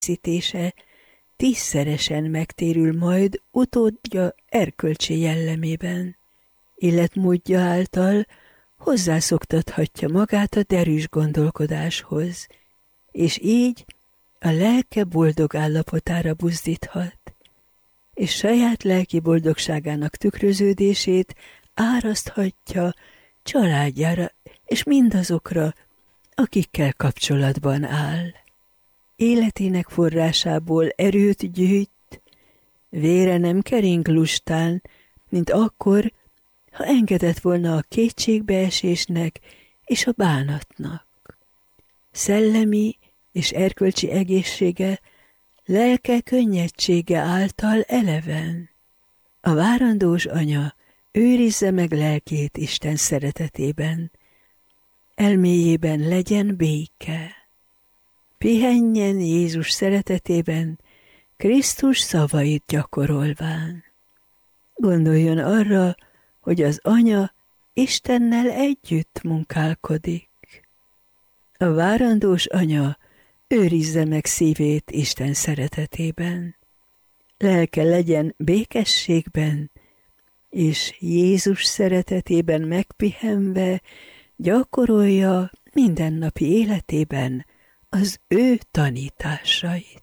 erőfeszítése 10-szeresen megtérül majd utódja erkölcsi jellemében. Életmódja által hozzászoktathatja magát a derűs gondolkodáshoz, és így a lelke boldog állapotára buzdíthat, és saját lelki boldogságának tükröződését áraszthatja családjára és mindazokra, akikkel kapcsolatban áll. Életének forrásából erőt gyűjt, vére nem kering lustán, mint akkor, ha engedett volna a kétségbeesésnek és a bánatnak. Szellemi és erkölcsi egészsége, lelke könnyedsége által eleven. A várandós anya őrizze meg lelkét Isten szeretetében, elméjében legyen béke. Pihenjen Jézus szeretetében, Krisztus szavait gyakorolván. Gondoljon arra, hogy az anya Istennel együtt munkálkodik. A várandós anya őrizze meg szívét Isten szeretetében. Lelke legyen békességben, és Jézus szeretetében megpihenve gyakorolja mindennapi életében az ő tanításait.